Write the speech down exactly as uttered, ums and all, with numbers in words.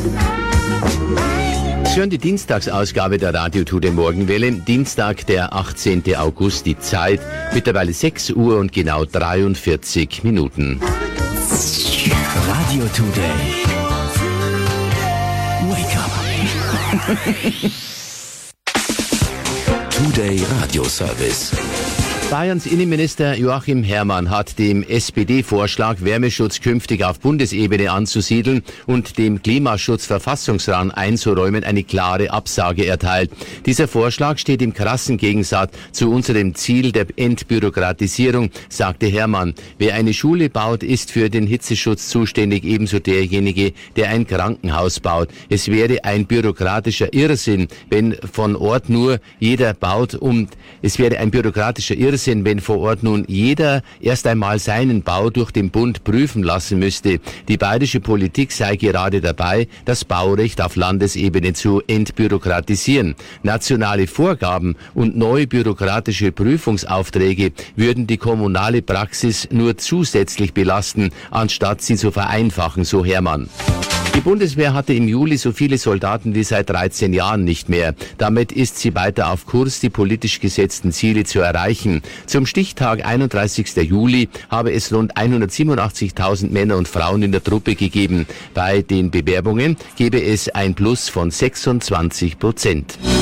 Sie hören die Dienstagsausgabe der Radio Today Morgenwelle. Dienstag, der achtzehnten August, die Zeit mittlerweile sechs Uhr und genau dreiundvierzig Minuten. Radio Today. Wake up. Today Radio Service. Bayerns Innenminister Joachim Herrmann hat dem S P D-Vorschlag, Wärmeschutz künftig auf Bundesebene anzusiedeln und dem Klimaschutzverfassungsrang einzuräumen, eine klare Absage erteilt. Dieser Vorschlag steht im krassen Gegensatz zu unserem Ziel der Entbürokratisierung, sagte Herrmann. Wer eine Schule baut, ist für den Hitzeschutz zuständig, ebenso derjenige, der ein Krankenhaus baut. Es wäre ein bürokratischer Irrsinn, wenn von Ort nur jeder baut, um es wäre ein bürokratischer Irrsinn, wenn vor Ort nun jeder erst einmal seinen Bau durch den Bund prüfen lassen müsste. Die bayerische Politik sei gerade dabei, das Baurecht auf Landesebene zu entbürokratisieren. Nationale Vorgaben und neue bürokratische Prüfungsaufträge würden die kommunale Praxis nur zusätzlich belasten, anstatt sie zu vereinfachen, so Herrmann. Die Bundeswehr hatte im Juli so viele Soldaten wie seit dreizehn Jahren nicht mehr. Damit ist sie weiter auf Kurs, die politisch gesetzten Ziele zu erreichen. Zum Stichtag einunddreißigsten Juli habe es rund hundertsiebenundachtzigtausend Männer und Frauen in der Truppe gegeben. Bei den Bewerbungen gebe es ein Plus von sechsundzwanzig Prozent.